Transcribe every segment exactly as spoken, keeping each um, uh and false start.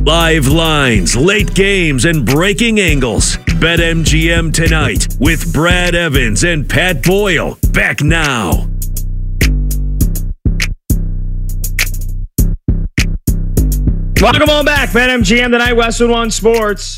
Live lines, late games, and breaking angles. BetMGM tonight with Brad Evans and Pat Boyle. Back now. Welcome on back. BetMGM tonight, Westwood One Sports.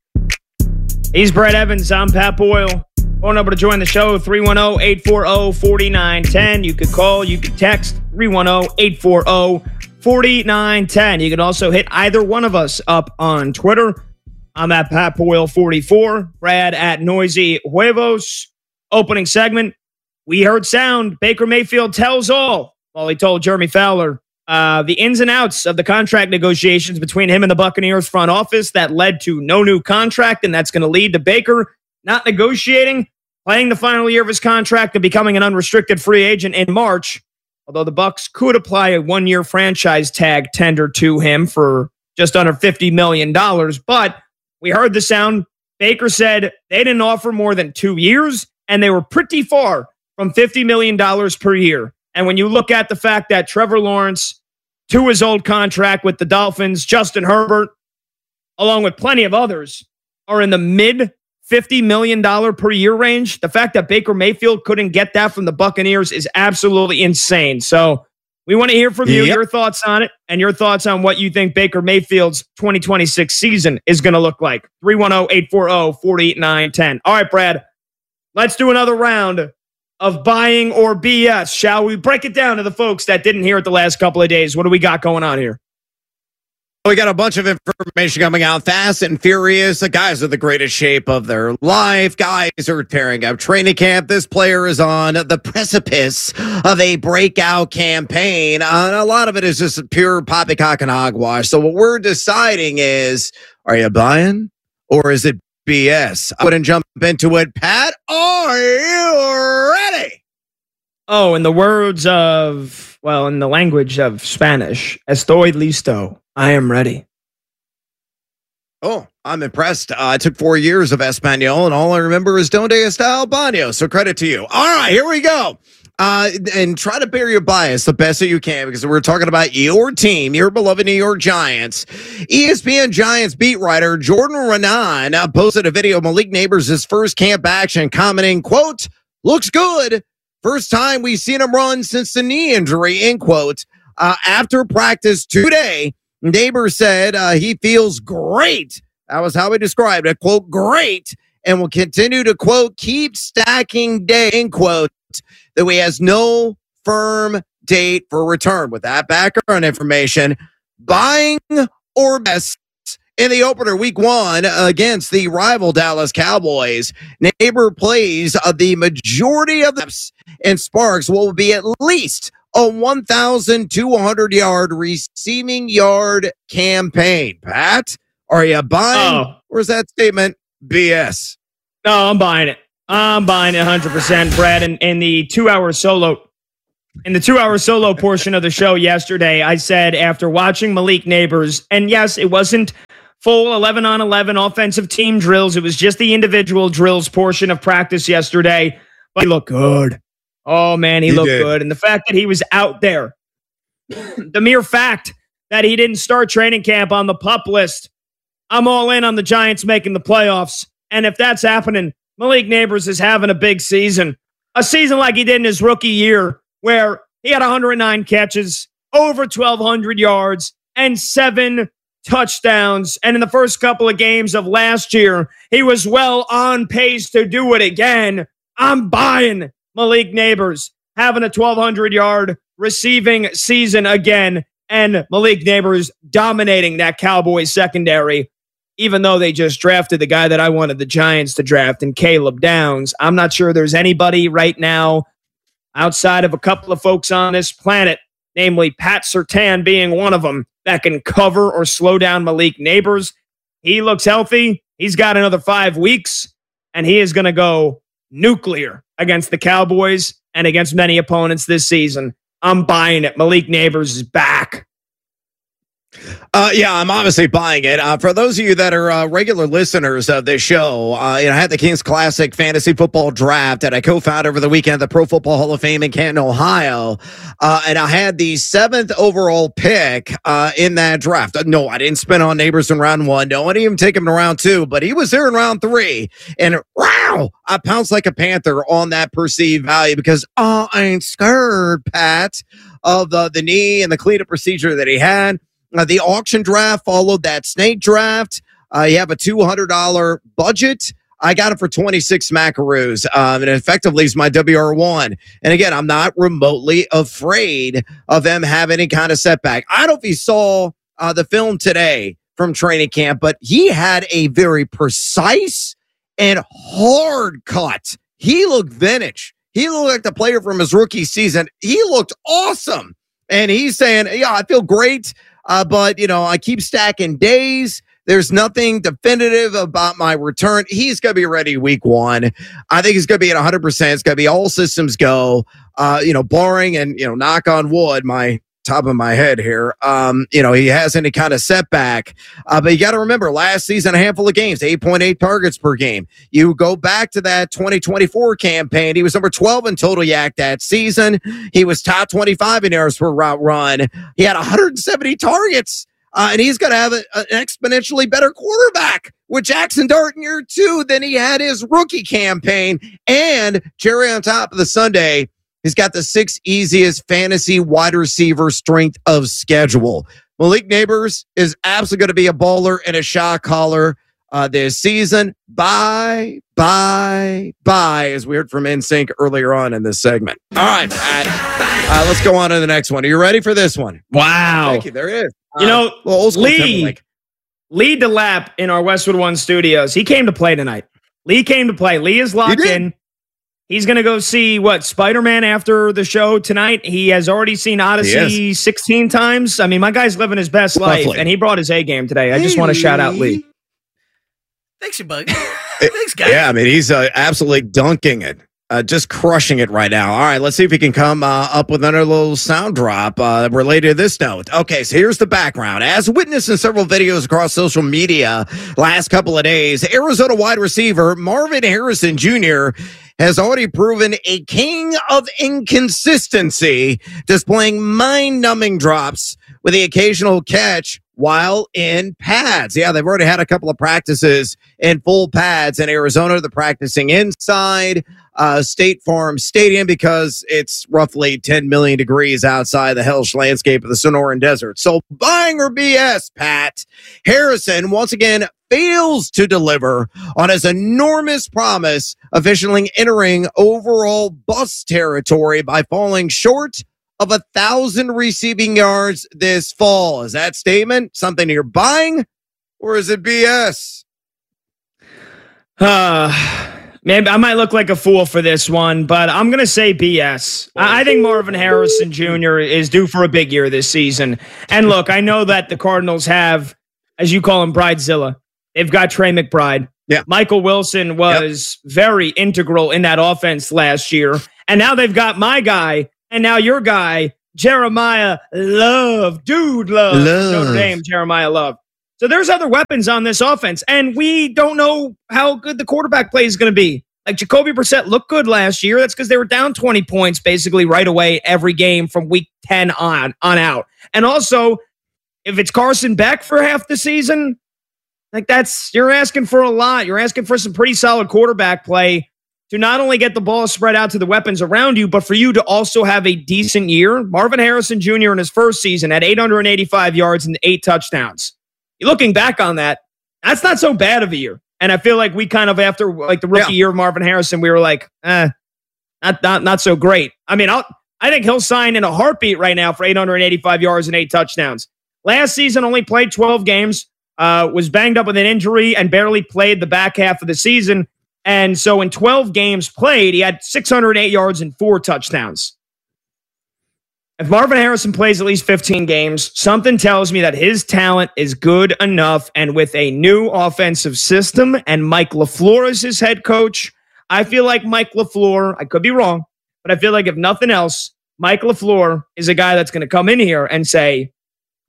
He's Brad Evans. I'm Pat Boyle. Phone number to join the show, three one zero, eight four zero, four nine one zero. You could call, you could text, three one zero, eight four zero, four nine one zero. You can also hit either one of us up on Twitter. I'm at Pat Boyle forty-four, Brad at Noisy Huevos. Opening segment, we heard sound. Baker Mayfield tells all. Well, he told Jeremy Fowler uh, the ins and outs of the contract negotiations between him and the Buccaneers front office that led to no new contract, and that's going to lead to Baker not negotiating, playing the final year of his contract, and becoming an unrestricted free agent in March. Although the Bucs could apply a one-year franchise tag tender to him for just under fifty million dollars. But we heard the sound. Baker said they didn't offer more than two years, and they were pretty far from fifty million dollars per year. And when you look at the fact that Trevor Lawrence, to his old contract with the Dolphins, Justin Herbert, along with plenty of others, are in the mid fifty million dollars per year range. The fact that Baker Mayfield couldn't get that from the Buccaneers is absolutely insane. So we want to hear from you, yep. your thoughts on it, and your thoughts on what you think Baker Mayfield's twenty twenty-six season is going to look like. three one zero, eight four zero, four nine one zero. All right, Brad, let's do another round of buying or B S. Shall we break it down to the folks that didn't hear it the last couple of days? What do we got going on here? We got a bunch of information coming out fast and furious. The guys are the greatest shape of their life. Guys are tearing up training camp. This player is on the precipice of a breakout campaign. Uh, a lot of it is just pure poppycock and hogwash. So what we're deciding is, are you buying or is it B S? I wouldn't jump into it. Pat, are you ready? Oh, in the words of, well, in the language of Spanish, estoy listo. I am ready. Oh, I'm impressed. Uh, I took four years of Espanol, and all I remember is Donde está el baño? So credit to you. All right, here we go. Uh, and try to bear your bias the best that you can, because we're talking about your team, your beloved New York Giants. E S P N Giants beat writer Jordan Raanan uh, posted a video of Malik Nabers' first camp action, commenting, quote, looks good. First time we've seen him run since the knee injury, end quote. Uh, after practice today, Nabers said uh, he feels great. That was how he described it, quote, great, and will continue to, quote, keep stacking day, end quote, that he has no firm date for return. With that background information, buying or best in the opener week one against the rival Dallas Cowboys. Nabers plays uh, the majority of the reps, and Sparks will be at least a one thousand two hundred yard receiving yard campaign. Pat, are you buying oh. or is that statement B S? No, I'm buying it. I'm buying it one hundred percent, Brad. In, in the two-hour solo, in the two-hour solo portion of the show yesterday, I said after watching Malik Nabers, and yes, it wasn't full eleven on eleven offensive team drills. It was just the individual drills portion of practice yesterday, but he looked good. Oh, man, he, he looked did. good. And the fact that he was out there, the mere fact that he didn't start training camp on the PUP list, I'm all in on the Giants making the playoffs. And if that's happening, Malik Nabers is having a big season. A season like he did in his rookie year, where he had one hundred nine catches, over twelve hundred yards, and seven touchdowns. And in the first couple of games of last year, he was well on pace to do it again. I'm buying Malik Nabers having a twelve hundred yard receiving season again, and Malik Nabers dominating that Cowboys secondary, even though they just drafted the guy that I wanted the Giants to draft in Caleb Downs. I'm not sure there's anybody right now outside of a couple of folks on this planet, namely Pat Surtain being one of them, that can cover or slow down Malik Nabers. He looks healthy. He's got another five weeks, and he is going to go nuclear against the Cowboys and against many opponents this season. I'm buying it. Malik Nabers is back. Uh, yeah, I'm obviously buying it. Uh, for those of you that are uh, regular listeners of this show, uh, you know, I had the Kings Classic Fantasy Football Draft that I co-founded over the weekend at the Pro Football Hall of Fame in Canton, Ohio. Uh, and I had the seventh overall pick uh, in that draft. Uh, no, I didn't spend on Neighbors in round one. No, I didn't even take him in round two, but he was there in round three. And wow, I pounced like a panther on that perceived value because uh, I ain't scared, Pat, of the, the knee and the cleanup procedure that he had. Uh, the auction draft followed that snake draft. Uh, you have a two hundred dollars budget. I got it for twenty-six smackaroos, um, and it effectively is my W R one. And again, I'm not remotely afraid of them having any kind of setback. I don't know if you saw uh, the film today from training camp, but he had a very precise and hard cut. He looked vintage. He looked like the player from his rookie season. He looked awesome. And he's saying, yeah, I feel great. Uh, but, you know, I keep stacking days. There's nothing definitive about my return. He's going to be ready week one. I think he's going to be at one hundred percent. It's going to be all systems go, uh, you know, barring and, you know, knock on wood, my top of my head here. Um, you know, he has any kind of setback. Uh, but you got to remember, last season, a handful of games, eight point eight targets per game. You go back to that twenty twenty-four campaign. He was number twelve in total yak that season. He was top twenty-five in yards per route run. He had one hundred seventy targets. Uh, and he's going to have a, an exponentially better quarterback with Jackson Dart in year two than he had his rookie campaign. And cherry on top of the sundae, he's got the sixth easiest fantasy wide receiver strength of schedule. Malik Neighbors is absolutely going to be a baller and a shot caller uh, this season. Bye, bye, bye, as we heard from N Sync earlier on in this segment. All right, Pat. Uh, let's go on to the next one. Are you ready for this one? Wow. Thank you. There it is. You know, uh, well, old school Lee, Timberlake. Lee DeLapp in our Westwood One studios, he came to play tonight. Lee came to play. Lee is locked in. He's going to go see, what, Spider-Man after the show tonight. He has already seen Odyssey sixteen times. I mean, my guy's living his best life, Lovely. and he brought his A game today. I just Hey, want to shout out Lee. Thanks, you bug. Thanks, guys. Yeah, I mean, he's uh, absolutely dunking it. Uh, just crushing it right now. All right, let's see if he can come uh, up with another little sound drop uh, related to this note. Okay, so here's the background. As witnessed in several videos across social media last couple of days, Arizona wide receiver Marvin Harrison Junior has already proven a king of inconsistency, displaying mind-numbing drops with the occasional catch while in pads. Yeah, they've already had a couple of practices in full pads in Arizona. They're practicing inside uh, State Farm Stadium because it's roughly ten million degrees outside the hellish landscape of the Sonoran Desert. So buying or B S, Pat. Harrison, once again, fails to deliver on his enormous promise, officially entering overall bust territory by falling short of a thousand receiving yards this fall. Is that statement something you're buying, or is it B S? Uh, maybe I might look like a fool for this one, but I'm going to say B S. I, I think Marvin Harrison Junior is due for a big year this season. And look, I know that the Cardinals have, as you call him, Bridezilla. They've got Trey McBride. Yeah. Michael Wilson was yep. very integral in that offense last year. And now they've got my guy, and now your guy, Jeremiah Love. Dude, Love. Love. Notre Dame, Jeremiah Love. So there's other weapons on this offense, and we don't know how good the quarterback play is going to be. Like Jacoby Brissett looked good last year. That's because they were down twenty points basically right away every game from week ten on, on out. And also, if it's Carson Beck for half the season, like that's, you're asking for a lot. You're asking for some pretty solid quarterback play to not only get the ball spread out to the weapons around you, but for you to also have a decent year. Marvin Harrison Junior in his first season had eight hundred eighty-five yards and eight touchdowns. Looking back on that, that's not so bad of a year. And I feel like we kind of, after like the rookie yeah. year of Marvin Harrison, we were like, eh, not not not so great. I mean, I'll, I think he'll sign in a heartbeat right now for eight hundred eighty-five yards and eight touchdowns. Last season, only played twelve games, uh, was banged up with an injury and barely played the back half of the season. And so in twelve games played, he had six hundred eight yards and four touchdowns. If Marvin Harrison plays at least fifteen games, something tells me that his talent is good enough. And with a new offensive system and Mike LaFleur as his head coach, I feel like Mike LaFleur, I could be wrong, but I feel like if nothing else, Mike LaFleur is a guy that's going to come in here and say,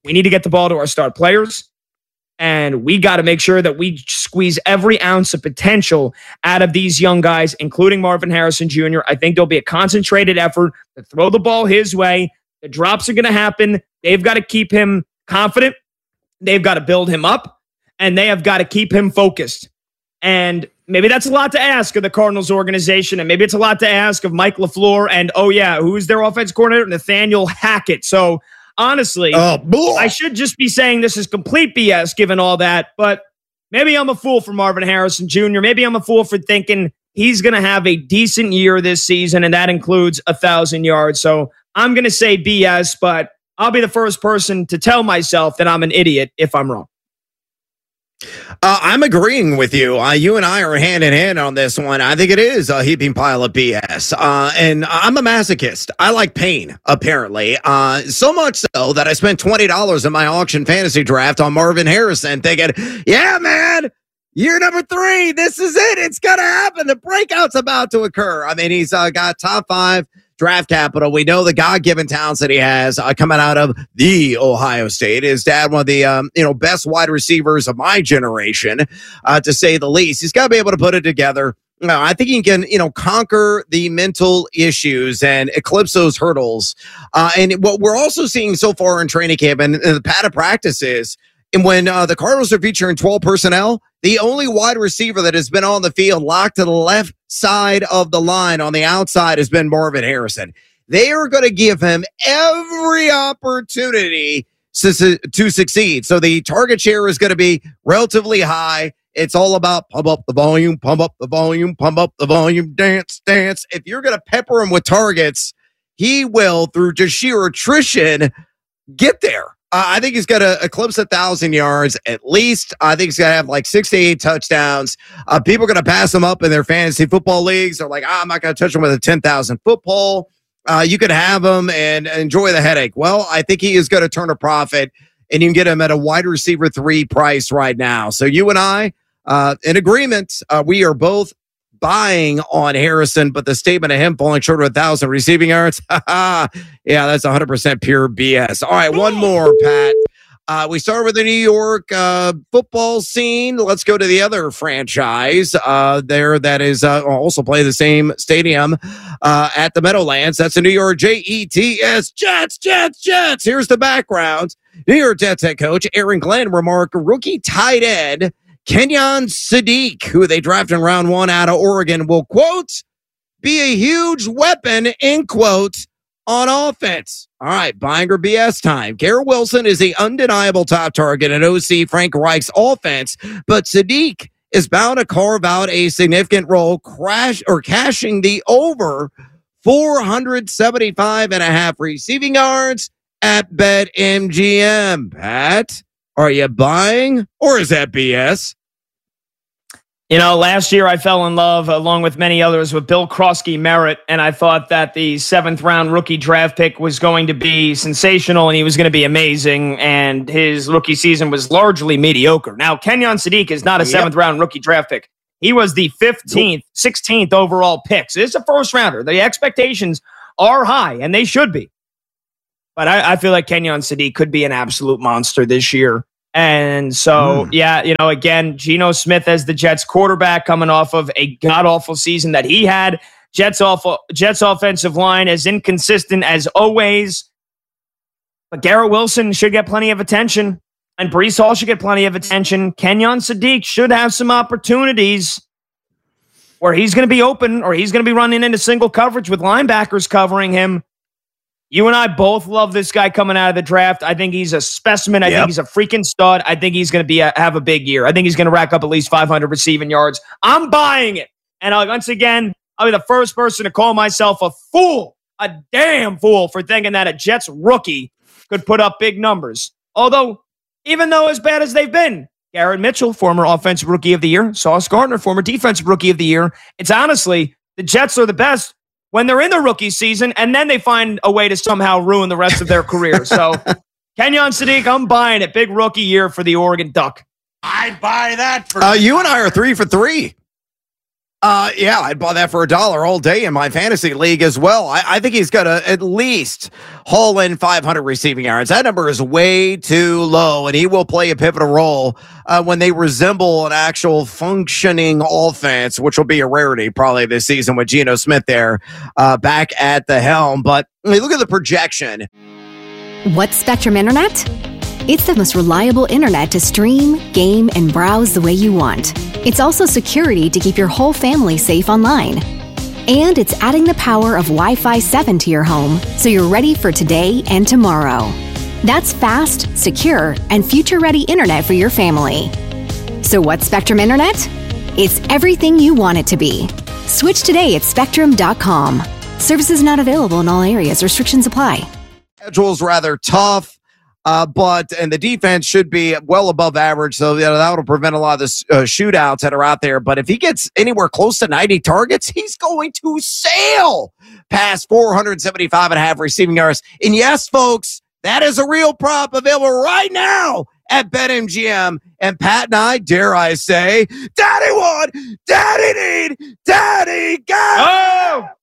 We need to get the ball to our star players. And we got to make sure that we squeeze every ounce of potential out of these young guys, including Marvin Harrison Junior I think there'll be a concentrated effort to throw the ball his way. The drops are going to happen. They've got to keep him confident. They've got to build him up. And they have got to keep him focused. And maybe that's a lot to ask of the Cardinals organization. And maybe it's a lot to ask of Mike LaFleur. And, oh, yeah, who's their offense coordinator? Nathaniel Hackett. So, honestly, oh, I should just be saying this is complete B S given all that, but maybe I'm a fool for Marvin Harrison Junior Maybe I'm a fool for thinking he's going to have a decent year this season, and that includes a thousand yards. So I'm going to say B S, but I'll be the first person to tell myself that I'm an idiot if I'm wrong. Uh, I'm agreeing with you. Uh, you and I are hand in hand on this one. I think it is a heaping pile of B S. Uh, and I'm a masochist. I like pain, apparently. Uh, so much so that I spent twenty dollars in my auction fantasy draft on Marvin Harrison thinking, yeah, man, year number three, this is it. It's going to happen. The breakout's about to occur. I mean, he's uh, got top five draft capital. We know the God-given talents that he has uh, coming out of the Ohio State. His dad, one of the um, you know best wide receivers of my generation, uh, to say the least. He's got to be able to put it together. You know, I think he can, you know, conquer the mental issues and eclipse those hurdles. Uh, and what we're also seeing so far in training camp and, and the padded practices, and when uh, the Cardinals are featuring twelve personnel, the only wide receiver that has been on the field locked to the left side of the line on the outside has been Marvin Harrison. They are going to give him every opportunity to, to succeed. So the target share is going to be relatively high. It's all about pump up the volume, pump up the volume, pump up the volume, dance, dance. If you're going to pepper him with targets, he will, through just sheer attrition, get there. Uh, I think he's going to eclipse a thousand yards at least. I think he's going to have like six to eight touchdowns. Uh, people are going to pass him up in their fantasy football leagues. They're like, oh, I'm not going to touch him with a ten thousand foot pole. Uh, you could have him and enjoy the headache. Well, I think he is going to turn a profit, and you can get him at a wide receiver three price right now. So you and I, uh, in agreement, uh, we are both buying on Harrison, but the statement of him falling short of a thousand receiving yards, yeah, that's one hundred percent pure B S. All right, one more, Pat. Uh, we start with the New York uh, football scene. Let's go to the other franchise uh, there that is uh, also play the same stadium uh, at the Meadowlands. That's the New York J E T S, Jets, Jets, Jets. Here's the background. New York Jets head coach Aaron Glenn remarked rookie tight end Kenyon Sadiq, who they drafted in round one out of Oregon, will, quote, be a huge weapon, in quotes, on offense. All right, buying or B S time. Garrett Wilson is the undeniable top target in O C Frank Reich's offense, but Sadiq is bound to carve out a significant role, crash or cashing the over four seventy-five and a half receiving yards at BetMGM. Pat, are you buying or is that B S? You know, last year I fell in love, along with many others, with Bill Krosky Merritt, and I thought that the seventh round rookie draft pick was going to be sensational and he was going to be amazing, and his rookie season was largely mediocre. Now, Kenyon Sadiq is not a yep. seventh round rookie draft pick. He was the fifteenth, sixteenth overall pick. So it's a first rounder. The expectations are high, and they should be. But I, I feel like Kenyon Sadiq could be an absolute monster this year. And so, mm. yeah, you know, again, Geno Smith as the Jets quarterback coming off of a god-awful season that he had. Jets awful, Jets offensive line as inconsistent as always. But Garrett Wilson should get plenty of attention. And Breece Hall should get plenty of attention. Kenyon Sadiq should have some opportunities where he's going to be open or he's going to be running into single coverage with linebackers covering him. You and I both love this guy coming out of the draft. I think he's a specimen. I yep. think he's a freaking stud. I think he's going to be a, have a big year. I think he's going to rack up at least five hundred receiving yards. I'm buying it. And I'll, once again, I'll be the first person to call myself a fool, a damn fool for thinking that a Jets rookie could put up big numbers. Although, even though as bad as they've been, Garrett Mitchell, former offensive rookie of the year, Sauce Gardner, former defensive rookie of the year, it's honestly, the Jets are the best when they're in the rookie season, and then they find a way to somehow ruin the rest of their career. So, Kenyon Sadiq, I'm buying it. Big rookie year for the Oregon Duck. I'd buy that for uh, you and I are three for three. Uh, yeah, I'd buy that for a dollar all day in my fantasy league as well. I, I think he's going to at least haul in five hundred receiving yards. That number is way too low, and he will play a pivotal role uh, when they resemble an actual functioning offense, which will be a rarity probably this season with Geno Smith there uh, back at the helm. But I mean, look at the projection. What's Spectrum Internet? It's the most reliable internet to stream, game, and browse the way you want. It's also security to keep your whole family safe online. And it's adding the power of Wi-Fi seven to your home so you're ready for today and tomorrow. That's fast, secure, and future-ready internet for your family. So what's Spectrum Internet? It's everything you want it to be. Switch today at spectrum dot com. Services not available in all areas. Restrictions apply. Schedule's rather tough. Uh, but, and the defense should be well above average. So you know, that'll prevent a lot of the uh, shootouts that are out there. But if he gets anywhere close to ninety targets, he's going to sail past four seventy-five and a half receiving yards. And yes, folks, that is a real prop available right now at BetMGM. And Pat and I, dare I say, Daddy want, Daddy need, Daddy got. Oh!